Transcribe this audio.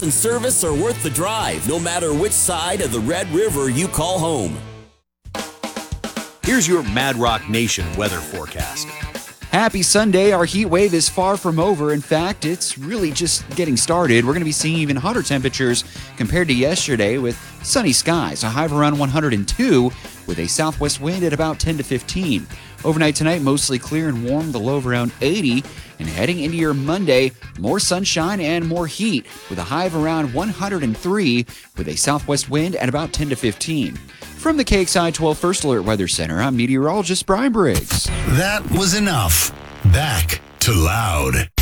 and service are worth the drive, no matter which side of the Red River you call home. Here's your Mad Rock Nation weather forecast. Happy Sunday. Our heat wave is far from over. In fact, it's really just getting started. We're going to be seeing even hotter temperatures compared to yesterday with sunny skies, a high of around 102 with a southwest wind at about 10 to 15. Overnight tonight, mostly clear and warm, the low of around 80. And heading into your Monday, more sunshine and more heat with a high of around 103 with a southwest wind at about 10 to 15. From the KXI 12 First Alert Weather Center, I'm meteorologist Brian Briggs. That was enough. Back to Loud.